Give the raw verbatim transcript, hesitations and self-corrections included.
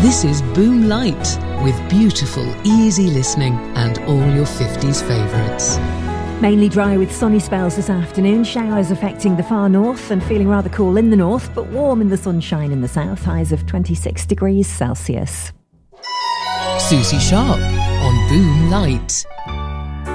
This is Boom Light, with beautiful, easy listening and all your fifties favourites. Mainly dry with sunny spells this afternoon, showers affecting the far north and feeling rather cool in the north, but warm in the sunshine in the south, highs of twenty-six degrees Celsius. Susie Sharp on Boom Light.